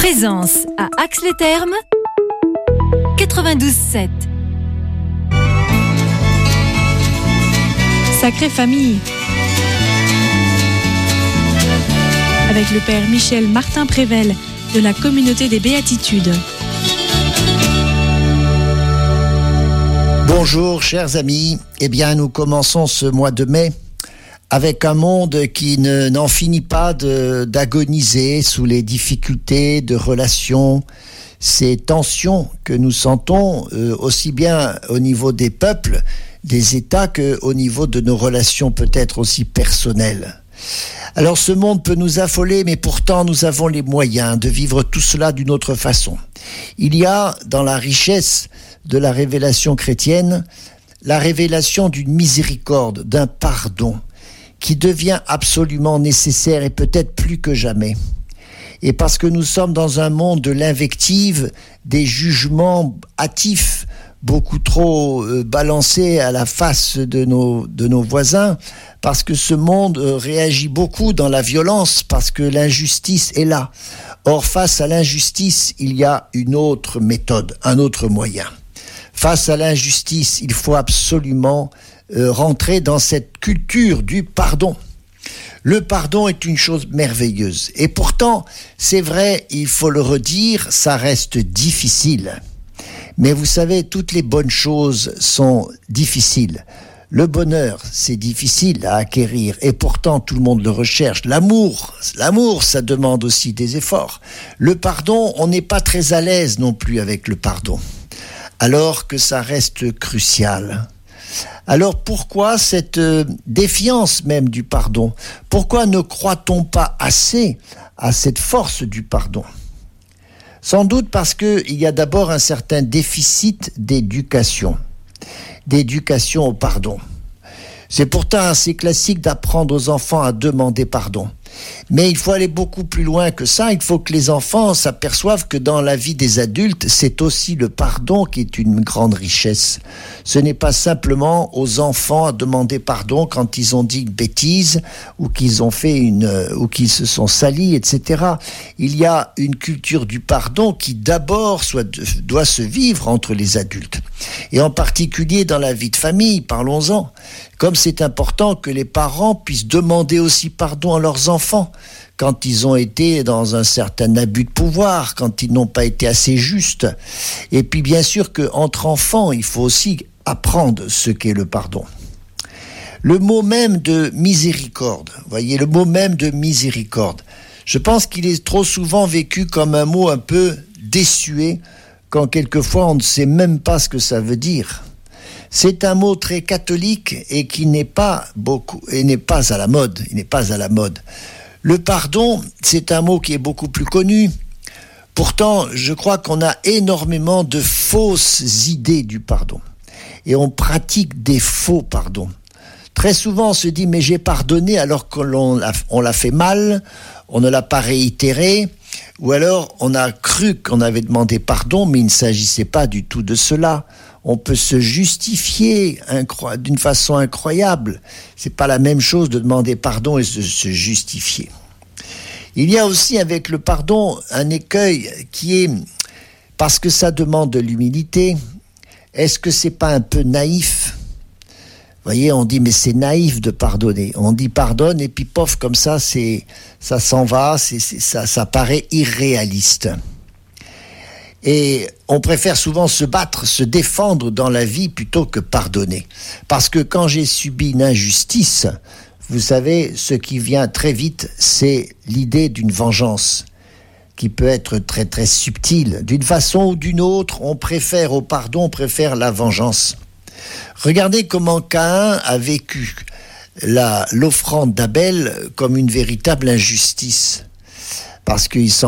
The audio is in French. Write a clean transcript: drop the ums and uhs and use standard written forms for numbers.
Présence à Ax-les-Thermes 92.7. Sacrée famille. Avec le père Michel Martin Prével de la communauté des Béatitudes. Bonjour chers amis, nous commençons ce mois de mai avec un monde qui n'en finit pas d'agoniser sous les difficultés de relations, ces tensions que nous sentons aussi bien au niveau des peuples, des États qu'au niveau de nos relations peut-être aussi personnelles. Alors ce monde peut nous affoler, mais pourtant nous avons les moyens de vivre tout cela d'une autre façon. Il y a dans la richesse de la révélation chrétienne, la révélation d'une miséricorde, d'un pardon, qui devient absolument nécessaire et peut-être plus que jamais. Et parce que nous sommes dans un monde de l'invective, des jugements hâtifs, beaucoup trop balancés à la face de nos voisins, parce que ce monde réagit beaucoup dans la violence, parce que l'injustice est là. Or, face à l'injustice, il y a une autre méthode, un autre moyen. Face à l'injustice, il faut absolument rentrer dans cette culture du pardon. Le pardon est une chose merveilleuse. Et pourtant, c'est vrai, il faut le redire, ça reste difficile. Mais vous savez, toutes les bonnes choses sont difficiles. Le bonheur, c'est difficile à acquérir et pourtant tout le monde le recherche. L'amour, ça demande aussi des efforts. Le pardon, on n'est pas très à l'aise non plus avec le pardon, alors que ça reste crucial. Alors pourquoi cette défiance même du pardon ? Pourquoi ne croit-on pas assez à cette force du pardon ? Sans doute parce qu'il y a d'abord un certain déficit d'éducation au pardon. C'est pourtant assez classique d'apprendre aux enfants à demander pardon. Mais il faut aller beaucoup plus loin que ça. Il faut que les enfants s'aperçoivent que dans la vie des adultes, c'est aussi le pardon qui est une grande richesse. Ce n'est pas simplement aux enfants à demander pardon quand ils ont dit une bêtise ou qu'ils ont fait ou qu'ils se sont salis, etc. Il y a une culture du pardon qui d'abord doit se vivre entre les adultes. Et en particulier dans la vie de famille, parlons-en. Comme c'est important que les parents puissent demander aussi pardon à leurs enfants quand ils ont été dans un certain abus de pouvoir, quand ils n'ont pas été assez justes. Et puis bien sûr qu'entre enfants, il faut aussi apprendre ce qu'est le pardon. Le mot même de miséricorde, voyez, le mot même de miséricorde, je pense qu'il est trop souvent vécu comme un mot un peu désuet, quand quelquefois on ne sait même pas ce que ça veut dire. C'est un mot très catholique et qui n'est pas à la mode. Il n'est pas à la mode. Le pardon, c'est un mot qui est beaucoup plus connu. Pourtant, je crois qu'on a énormément de fausses idées du pardon. Et on pratique des faux pardons. Très souvent, on se dit, mais j'ai pardonné alors qu'on l'a fait mal, on ne l'a pas réitéré, ou alors on a cru qu'on avait demandé pardon, mais il ne s'agissait pas du tout de cela. On peut se justifier d'une façon incroyable. C'est pas la même chose de demander pardon et de se justifier. Il y a aussi avec le pardon un écueil qui est, parce que ça demande de l'humilité, est-ce que c'est pas un peu naïf ? Vous voyez, on dit mais c'est naïf de pardonner. On dit pardonne et puis pof, comme ça s'en va, ça paraît irréaliste. Et on préfère souvent se battre, se défendre dans la vie plutôt que pardonner. Parce que quand j'ai subi une injustice, vous savez, ce qui vient très vite, c'est l'idée d'une vengeance qui peut être très très subtile. D'une façon ou d'une autre, on préfère au pardon, on préfère la vengeance. Regardez comment Caïn a vécu l'offrande d'Abel comme une véritable injustice. Parce qu'il